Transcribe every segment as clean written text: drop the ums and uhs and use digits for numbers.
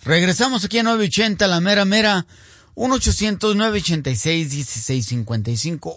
Regresamos aquí a 980, la mera mera, 1-800-986-1655,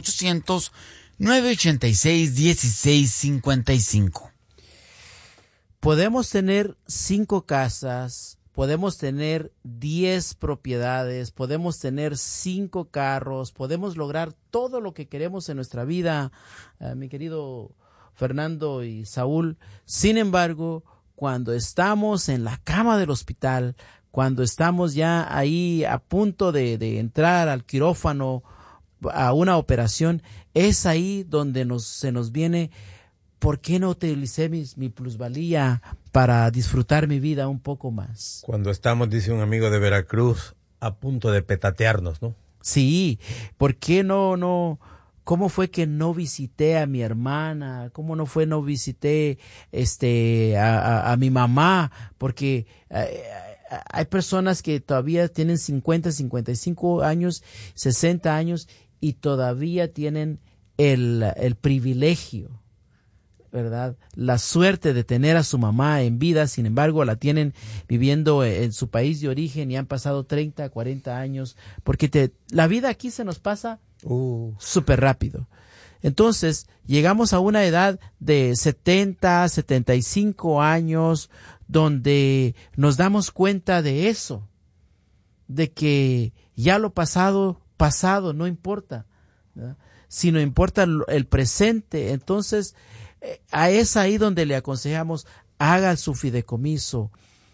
1-800-986-1655. Podemos tener 5 casas, podemos tener 10 propiedades, podemos tener 5 carros, podemos lograr todo lo que queremos en nuestra vida, mi querido Fernando y Saúl. Sin embargo, cuando estamos en la cama del hospital, cuando estamos ya ahí a punto de entrar al quirófano, a una operación, es ahí donde se nos viene, ¿por qué no utilicé mi plusvalía para disfrutar mi vida un poco más? Cuando estamos, dice un amigo de Veracruz, a punto de petatearnos, ¿no? Sí, ¿por qué no? ¿Cómo fue que no visité a mi hermana? ¿Cómo no visité a mi mamá? Porque hay personas que todavía tienen 50, 55 años, 60 años y todavía tienen el privilegio, ¿verdad? La suerte de tener a su mamá en vida, sin embargo, la tienen viviendo en su país de origen y han pasado 30, 40 años, porque la vida aquí se nos pasa súper rápido. Entonces, llegamos a una edad de 70, 75 años, donde nos damos cuenta de eso, de que ya lo pasado, no importa, ¿verdad? Sino importa el presente. Entonces, es ahí donde le aconsejamos, haga su fideicomiso,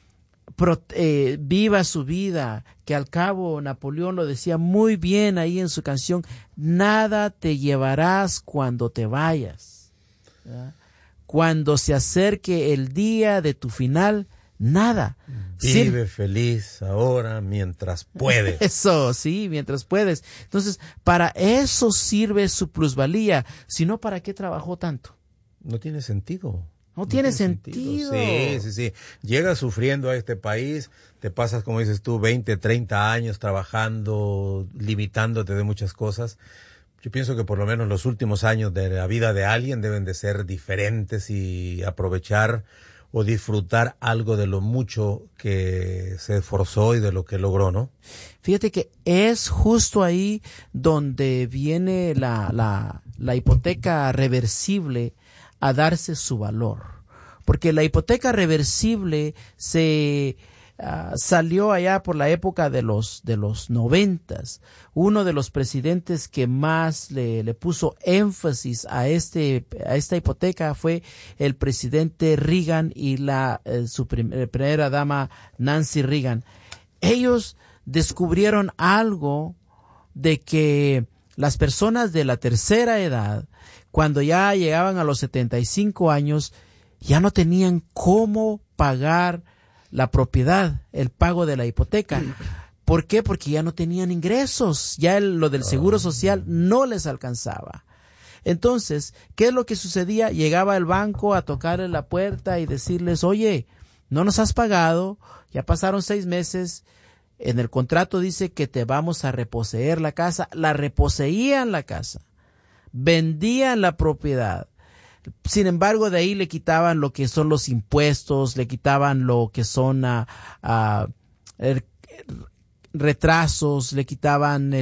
viva su vida, que al cabo Napoleón lo decía muy bien ahí en su canción, nada te llevarás cuando te vayas, ¿verdad? Cuando se acerque el día de tu final, nada. Vive feliz ahora mientras puedes. Eso, sí, mientras puedes. Entonces, para eso sirve su plusvalía, si no, ¿para qué trabajó tanto? No tiene sentido. No tiene sentido. Sí. Llegas sufriendo a este país, te pasas, como dices tú, 20, 30 años trabajando, limitándote de muchas cosas. Yo pienso que por lo menos los últimos años de la vida de alguien deben de ser diferentes y aprovechar o disfrutar algo de lo mucho que se esforzó y de lo que logró, ¿no? Fíjate que es justo ahí donde viene la hipoteca reversible a darse su valor, porque la hipoteca reversible se salió allá por la época de los 90s. Uno de los presidentes que más le puso énfasis a esta hipoteca fue el presidente Reagan y su primera dama Nancy Reagan. Ellos descubrieron algo de que las personas de la tercera edad, cuando ya llegaban a los 75 años, ya no tenían cómo pagar la propiedad, el pago de la hipoteca. ¿Por qué? Porque ya no tenían ingresos, ya lo del seguro social no les alcanzaba. Entonces, ¿qué es lo que sucedía? Llegaba el banco a tocarle la puerta y decirles, oye, no nos has pagado, ya pasaron 6 meses, en el contrato dice que te vamos a reposeer la casa. La reposeían la casa, vendían la propiedad. Sin embargo, de ahí le quitaban lo que son los impuestos, le quitaban lo que son retrasos, le quitaban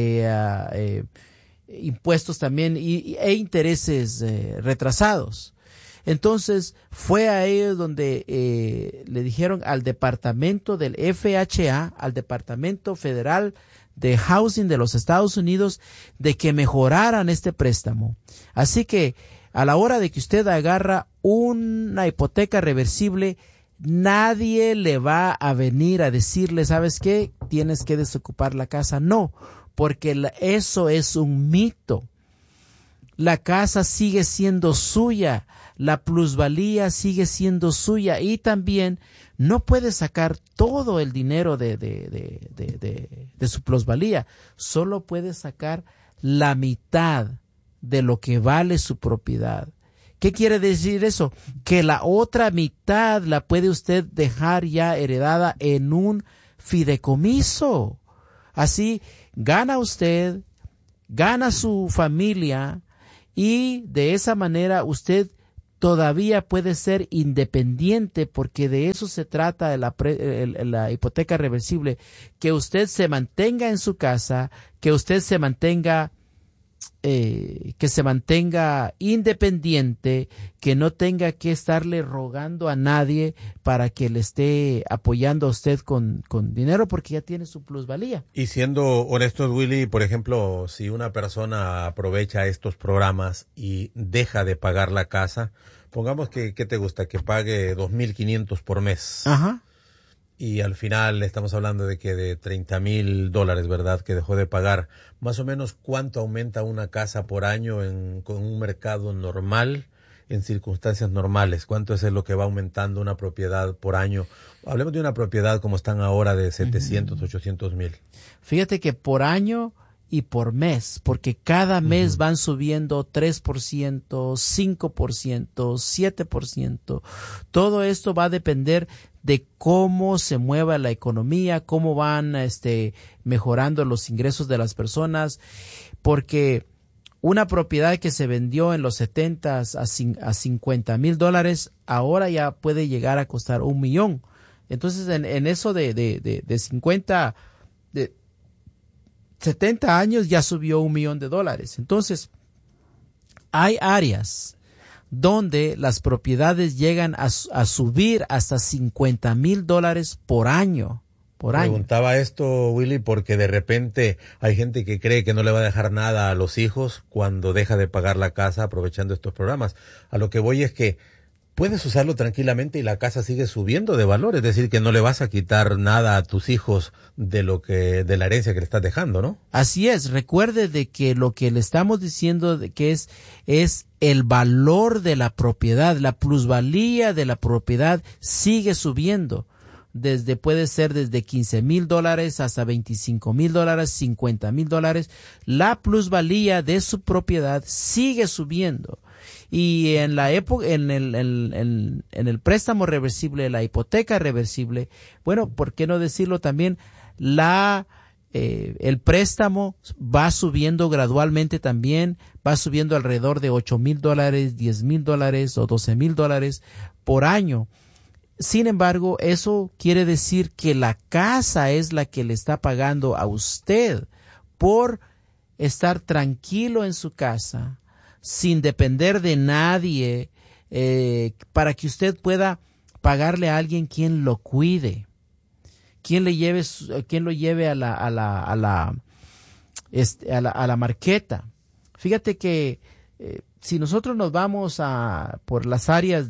impuestos también e intereses retrasados. Entonces, fue a ellos donde le dijeron al departamento del FHA, al Departamento Federal de Housing de los Estados Unidos, de que mejoraran este préstamo. Así que, a la hora de que usted agarra una hipoteca reversible, nadie le va a venir a decirle, ¿sabes qué? Tienes que desocupar la casa. No, porque eso es un mito. La casa sigue siendo suya, la plusvalía sigue siendo suya y también no puede sacar todo el dinero de su plusvalía, solo puede sacar la mitad de lo que vale su propiedad. ¿Qué quiere decir eso? Que la otra mitad la puede usted dejar ya heredada en un fideicomiso. Así gana usted, gana su familia y de esa manera usted todavía puede ser independiente, porque de eso se trata la hipoteca reversible, que usted se mantenga en su casa, que usted se mantenga independiente, que no tenga que estarle rogando a nadie para que le esté apoyando a usted con dinero, porque ya tiene su plusvalía. Y siendo honestos, Willy, por ejemplo, si una persona aprovecha estos programas y deja de pagar la casa, pongamos que, ¿qué te gusta? Que pague $2,500 por mes. Ajá. Y al final estamos hablando de que de $30,000, ¿verdad? Que dejó de pagar. Más o menos, ¿cuánto aumenta una casa por año con un mercado normal, en circunstancias normales? ¿Cuánto es lo que va aumentando una propiedad por año? Hablemos de una propiedad como están ahora de 700, 800,000. Fíjate que por año y por mes, porque cada mes van subiendo 3%, 5%, 7%. Todo esto va a depender de cómo se mueva la economía, cómo van mejorando los ingresos de las personas, porque una propiedad que se vendió en los 70s a $50,000, ahora ya puede llegar a costar $1 millón. Entonces, en eso de 70 años ya subió $1 millón. Entonces, hay áreas donde las propiedades llegan a subir hasta $50,000 por año. Preguntaba esto, Willy, porque de repente hay gente que cree que no le va a dejar nada a los hijos cuando deja de pagar la casa aprovechando estos programas. A lo que voy es que puedes usarlo tranquilamente y la casa sigue subiendo de valor, es decir, que no le vas a quitar nada a tus hijos de la herencia que le estás dejando, ¿no? Así es. Recuerde de que lo que le estamos diciendo de que es el valor de la propiedad, la plusvalía de la propiedad sigue subiendo. Puede ser desde $15,000 hasta $25,000, $50,000. La plusvalía de su propiedad sigue subiendo. Y en la época, en el préstamo reversible, la hipoteca reversible, bueno, ¿por qué no decirlo también? El préstamo va subiendo gradualmente también, va subiendo alrededor de $8,000, $10,000 o $12,000 por año. Sin embargo, eso quiere decir que la casa es la que le está pagando a usted por estar tranquilo en su casa, sin depender de nadie, para que usted pueda pagarle a alguien quien lo cuide, quien lo lleve a la marqueta. Fíjate que si nosotros nos vamos por las áreas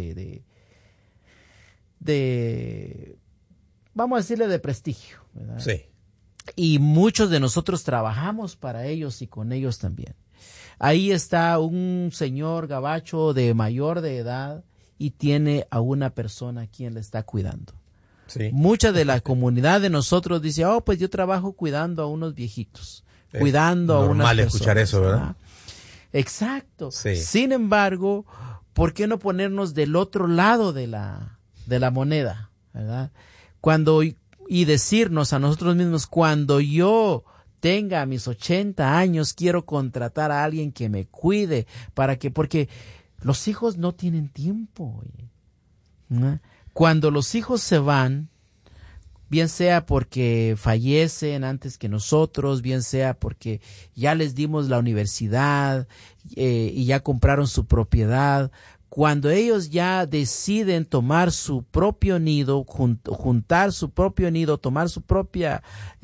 vamos a decirle de prestigio, ¿verdad? Sí. Y muchos de nosotros trabajamos para ellos y con ellos también. Ahí está un señor gabacho de mayor de edad y tiene a una persona a quien le está cuidando. Sí. Mucha de la comunidad de nosotros dice, pues yo trabajo cuidando a unos viejitos, cuidando a unas personas. Normal escuchar eso, ¿verdad? Exacto. Sí. Sin embargo, ¿por qué no ponernos del otro lado de la moneda, ¿verdad? Y decirnos a nosotros mismos, cuando yo tenga mis 80 años, quiero contratar a alguien que me cuide, porque los hijos no tienen tiempo. ¿No? Cuando los hijos se van, bien sea porque fallecen antes que nosotros, bien sea porque ya les dimos la universidad y ya compraron su propiedad, cuando ellos ya deciden tomar su propio nido, juntar su propio nido, tomar su propia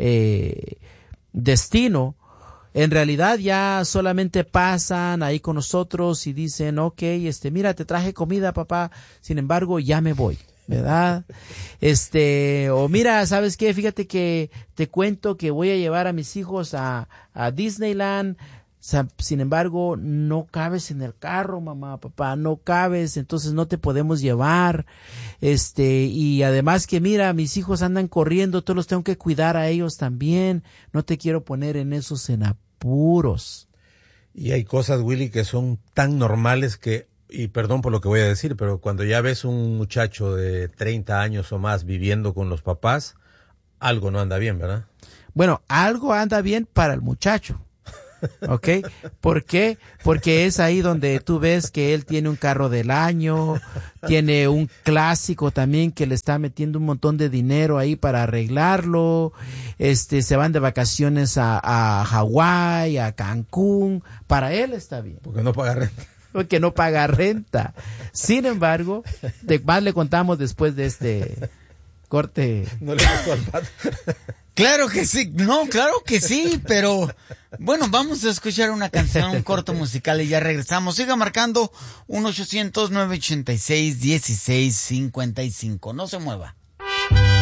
destino, en realidad ya solamente pasan ahí con nosotros y dicen, mira, te traje comida, papá, sin embargo, ya me voy, ¿verdad? O mira, ¿sabes qué? Fíjate que te cuento que voy a llevar a mis hijos a Disneyland. Sin embargo, no cabes en el carro, mamá, papá, no cabes, entonces no te podemos llevar, y además que mira, mis hijos andan corriendo, todos los tengo que cuidar a ellos también, no te quiero poner en apuros. Y hay cosas, Willy, que son tan normales y perdón por lo que voy a decir, pero cuando ya ves un muchacho de 30 años o más viviendo con los papás, algo no anda bien, ¿verdad? Bueno, algo anda bien para el muchacho. ¿Ok? ¿Por qué? Porque es ahí donde tú ves que él tiene un carro del año, tiene un clásico también que le está metiendo un montón de dinero ahí para arreglarlo, se van de vacaciones a Hawái, a Cancún, para él está bien. Porque no paga renta. Porque no paga renta. Sin embargo, más le contamos después de este corte. No le gustó al pato. Claro que sí, no, claro que sí, pero bueno, vamos a escuchar una canción, un corto musical y ya regresamos. Siga marcando 1-800-986-1655, no se mueva.